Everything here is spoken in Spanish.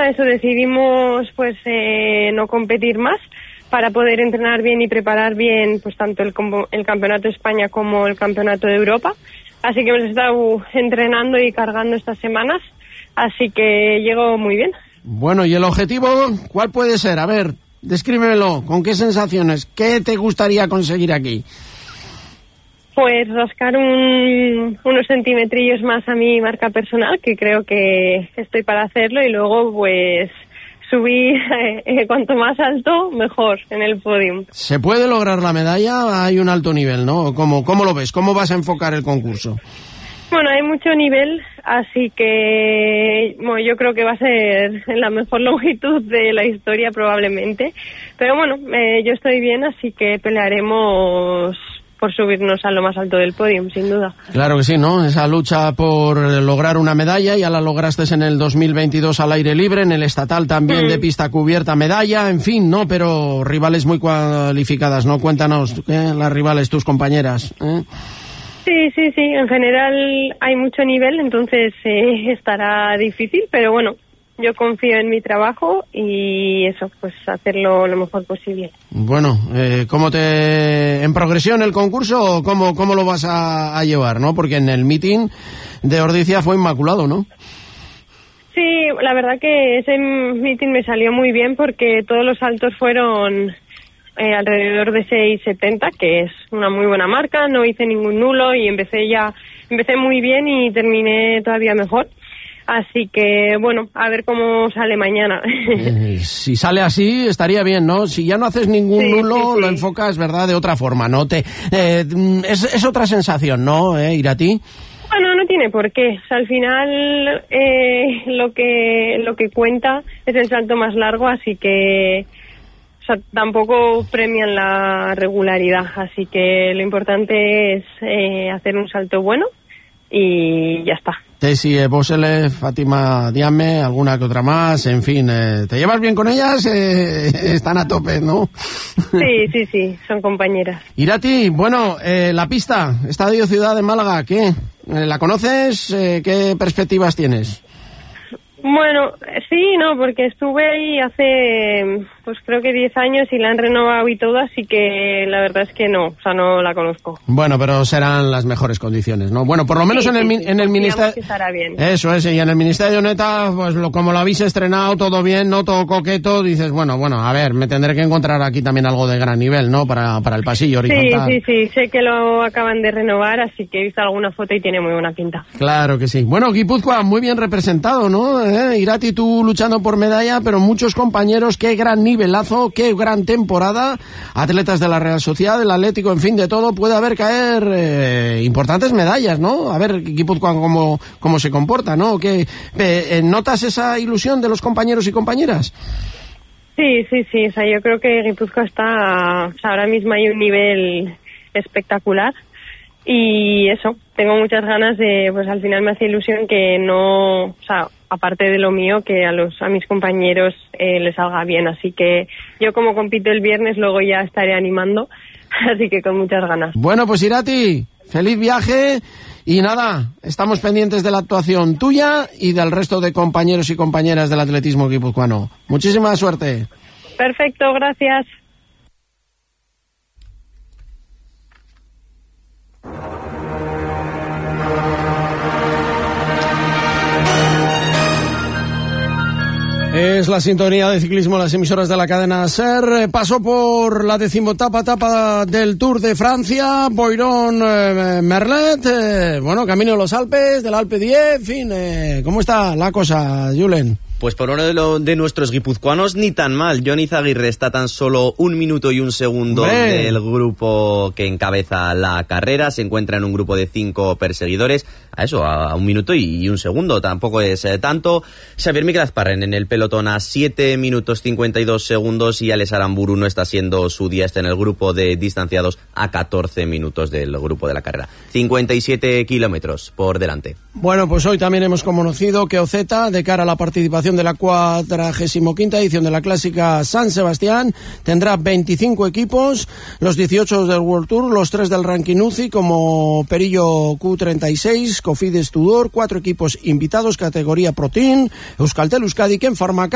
nada, eso, decidimos pues no competir más para poder entrenar bien y preparar bien pues tanto el Campeonato de España como el Campeonato de Europa. Así que hemos estado entrenando y cargando estas semanas, así que llego muy bien. Bueno, ¿y el objetivo cuál puede ser? A ver, descríbemelo, ¿con qué sensaciones? ¿Qué te gustaría conseguir aquí? Pues rascar unos centimetrillos más a mi marca personal, que creo que estoy para hacerlo, y luego pues subir cuanto más alto, mejor en el podium. ¿Se puede lograr la medalla? Hay un alto nivel, ¿no? ¿Cómo lo ves? ¿Cómo vas a enfocar el concurso? Bueno, hay mucho nivel, así que bueno, yo creo que va a ser la mejor longitud de la historia probablemente. Pero bueno, yo estoy bien, así que pelearemos por subirnos a lo más alto del podium, sin duda. Claro que sí, ¿no? Esa lucha por lograr una medalla, ya la lograste en el 2022 al aire libre, en el estatal también de pista cubierta medalla, en fin, ¿no? Pero rivales muy cualificadas, ¿no? Cuéntanos, las rivales, tus compañeras, Sí, en general hay mucho nivel, entonces estará difícil, pero bueno, yo confío en mi trabajo y eso, pues hacerlo lo mejor posible. Bueno, ¿cómo en progresión el concurso, cómo lo vas a llevar, no? Porque en el meeting de Ordizia fue inmaculado, ¿no? Sí, la verdad que ese meeting me salió muy bien porque todos los saltos fueron alrededor de 6.70, que es una muy buena marca, no hice ningún nulo y empecé muy bien y terminé todavía mejor. Así que, bueno, a ver cómo sale mañana. Si sale así, estaría bien, ¿no? Si ya no haces ningún nulo, lo enfocas, ¿verdad?, de otra forma, ¿no? Es otra sensación, ¿no, Irati? Bueno, no tiene por qué. O sea, al final lo que cuenta es el salto más largo, así que o sea, tampoco premian la regularidad. Así que lo importante es hacer un salto bueno y ya está. Tessie Bosele, Fátima Diame, alguna que otra más, en fin, ¿te llevas bien con ellas? Están a tope, ¿no? Sí, son compañeras. Irati, bueno, la pista, Estadio Ciudad de Málaga, ¿qué? ¿La conoces? ¿Qué perspectivas tienes? Bueno, sí, no, porque estuve ahí hace, pues creo que 10 años y la han renovado y todo, así que la verdad es que no, o sea, no la conozco. Bueno, pero serán las mejores condiciones, ¿no? Bueno, por lo menos en el ministerio... que estará bien. Eso es, y en el Ministerio Neta, pues como lo habéis estrenado, todo bien, ¿no? Todo coqueto, dices, bueno, a ver, me tendré que encontrar aquí también algo de gran nivel, ¿no? Para el pasillo horizontal. Sí, sé que lo acaban de renovar, así que he visto alguna foto y tiene muy buena pinta. Claro que sí. Bueno, Guipúzcoa, muy bien representado, ¿no? Irati, tú luchando por medalla, pero muchos compañeros, qué gran nivelazo, qué gran temporada, atletas de la Real Sociedad, del Atlético, en fin, de todo, puede haber caer importantes medallas, ¿no? A ver, Guipúzcoa, cómo se comporta, ¿no? ¿Notas esa ilusión de los compañeros y compañeras? Sí, o sea, yo creo que Guipúzcoa está, o sea, ahora mismo hay un nivel espectacular. Y eso, tengo muchas ganas de, pues al final me hace ilusión que no, o sea, aparte de lo mío, que a mis compañeros les salga bien. Así que yo como compito el viernes, luego ya estaré animando, así que con muchas ganas. Bueno, pues Irati, feliz viaje y nada, estamos pendientes de la actuación tuya y del resto de compañeros y compañeras del atletismo guipuzcoano. Muchísima suerte. Perfecto, gracias. Es la sintonía de ciclismo, las emisoras de la cadena SER. Pasó por la 10ª etapa del Tour de Francia, Boiron Merlet, camino de los Alpes, del Alpe 10, en fin, ¿cómo está la cosa, Julen? Pues por uno de nuestros guipuzcoanos ni tan mal. Jon Izaguirre está tan solo 1 minuto y 1 segundo del grupo que encabeza la carrera. Se encuentra en un grupo de 5 perseguidores. A 1 minuto y 1 segundo. Tampoco es tanto. Xavier Miquel Azparren en el pelotón a 7 minutos 52 segundos y Alex Aramburu no está siendo su día. Está en el grupo de distanciados a 14 minutos del grupo de la carrera. 57 kilómetros por delante. Bueno, pues hoy también hemos conocido que OZ, de cara a la participación de la 45ª edición de la Clásica San Sebastián, tendrá 25 equipos, los 18 del World Tour, los 3 del ranking UCI, como Perillo Q36, Cofidis Tudor, 4 equipos invitados, categoría Pro Team, Euskaltel Euskadi, Ken Pharmaca,